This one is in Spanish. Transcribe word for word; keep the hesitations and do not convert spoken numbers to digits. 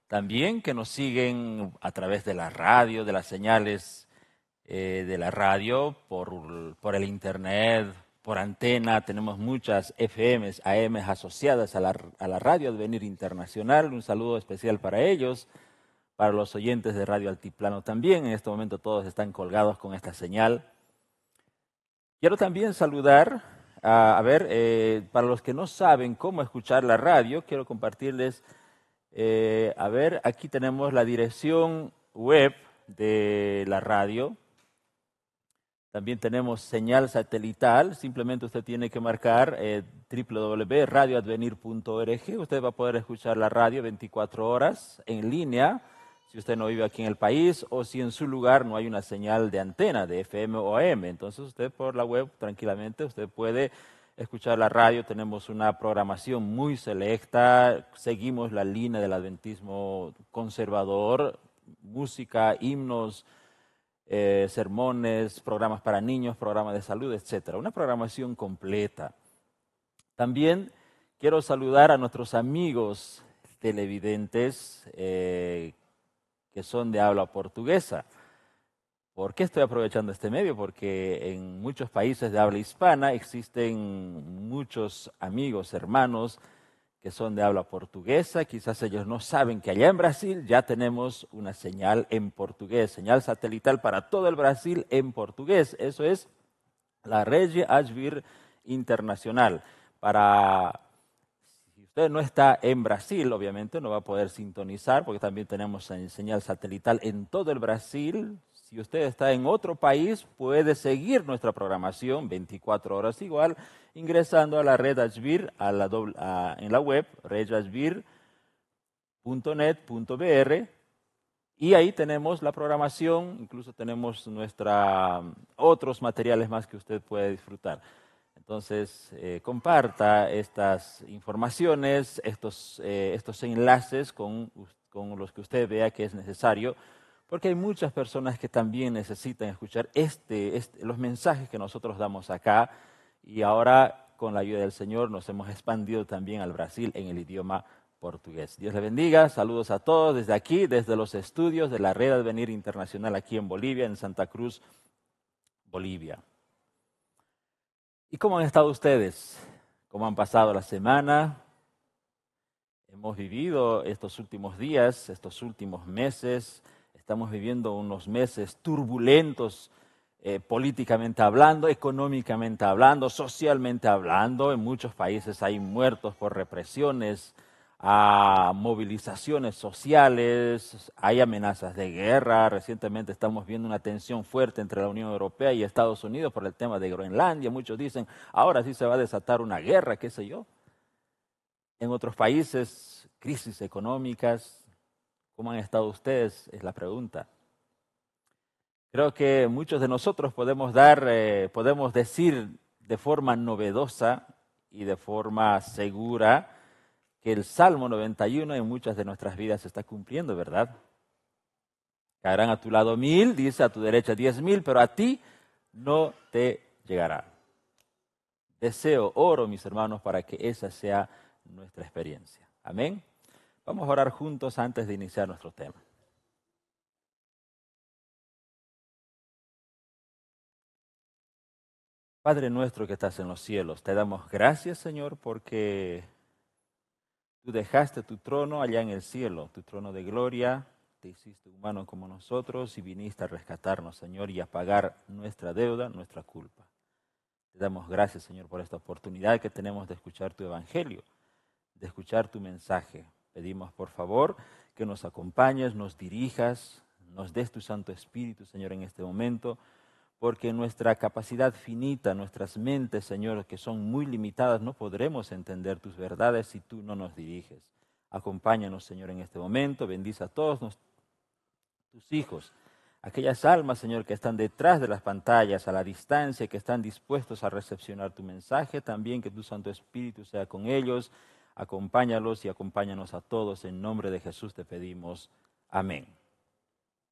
también que nos siguen a través de la radio, de las señales eh, de la radio, por, por el internet, por antena. Tenemos muchas F Ms, A Ms asociadas a la, a la Radio Advenir Internacional. Un saludo especial para ellos, para los oyentes de Radio Altiplano también. En este momento todos están colgados con esta señal. Quiero también saludar, a, a ver, eh, para los que no saben cómo escuchar la radio, quiero compartirles, eh, a ver, aquí tenemos la dirección web de la radio. También tenemos señal satelital, simplemente usted tiene que marcar eh, doble u doble u doble u punto radio advenir punto org. Usted va a poder escuchar la radio veinticuatro horas en línea, si usted no vive aquí en el país o si en su lugar no hay una señal de antena de F M o A M. Entonces usted por la web tranquilamente usted puede escuchar la radio. Tenemos una programación muy selecta, seguimos la línea del adventismo conservador, música, himnos, Eh, sermones, programas para niños, programas de salud, etcétera. Una programación completa. También quiero saludar a nuestros amigos televidentes eh, que son de habla portuguesa. ¿Por qué estoy aprovechando este medio? Porque en muchos países de habla hispana existen muchos amigos, hermanos, que son de habla portuguesa. Quizás ellos no saben que allá en Brasil ya tenemos una señal en portugués, señal satelital para todo el Brasil en portugués. Eso es la Rede Advenir Internacional. Para, si usted no está en Brasil, obviamente no va a poder sintonizar, porque también tenemos señal satelital en todo el Brasil. Si usted está en otro país, puede seguir nuestra programación veinticuatro horas igual, ingresando a la red Advenir, a la doble, a, en la web, red advenir punto net punto b r, y ahí tenemos la programación, incluso tenemos nuestra, otros materiales más que usted puede disfrutar. Entonces, eh, comparta estas informaciones, estos, eh, estos enlaces con, con los que usted vea que es necesario, porque hay muchas personas que también necesitan escuchar este, este, los mensajes que nosotros damos acá, y ahora con la ayuda del Señor nos hemos expandido también al Brasil en el idioma portugués. Dios le bendiga, saludos a todos desde aquí, desde los estudios de la Red Advenir Internacional aquí en Bolivia, en Santa Cruz, Bolivia. ¿Y cómo han estado ustedes? ¿Cómo han pasado la semana? Hemos vivido estos últimos días, estos últimos meses. Estamos viviendo unos meses turbulentos, eh, políticamente hablando, económicamente hablando, socialmente hablando. En muchos países hay muertos por represiones, a movilizaciones sociales, hay amenazas de guerra. Recientemente estamos viendo una tensión fuerte entre la Unión Europea y Estados Unidos por el tema de Groenlandia. Muchos dicen, ahora sí se va a desatar una guerra, qué sé yo. En otros países, crisis económicas. ¿Cómo han estado ustedes? Es la pregunta. Creo que muchos de nosotros podemos dar, eh, podemos decir de forma novedosa y de forma segura que el Salmo noventa y uno en muchas de nuestras vidas se está cumpliendo, ¿verdad? Caerán a tu lado mil, dice a tu derecha diez mil, pero a ti no te llegará. Deseo, oro, mis hermanos, para que esa sea nuestra experiencia. Amén. Vamos a orar juntos antes de iniciar nuestro tema. Padre nuestro que estás en los cielos, te damos gracias, Señor, porque tú dejaste tu trono allá en el cielo, tu trono de gloria, te hiciste humano como nosotros y viniste a rescatarnos, Señor, y a pagar nuestra deuda, nuestra culpa. Te damos gracias, Señor, por esta oportunidad que tenemos de escuchar tu evangelio, de escuchar tu mensaje. Pedimos, por favor, que nos acompañes, nos dirijas, nos des tu Santo Espíritu, Señor, en este momento, porque nuestra capacidad finita, nuestras mentes, Señor, que son muy limitadas, no podremos entender tus verdades si tú no nos diriges. Acompáñanos, Señor, en este momento. Bendice a todos nos, tus hijos, aquellas almas, Señor, que están detrás de las pantallas, a la distancia, que están dispuestos a recepcionar tu mensaje. También que tu Santo Espíritu sea con ellos. Acompáñalos y acompáñanos a todos. En nombre de Jesús te pedimos. Amén.